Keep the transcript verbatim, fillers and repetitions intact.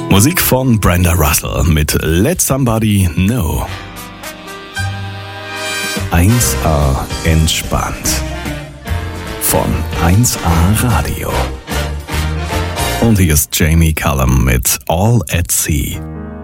Musik von Brenda Russell mit Let Somebody Know. eins A entspannt. Von eins A Radio. Und hier ist Jamie Cullum mit All at Sea.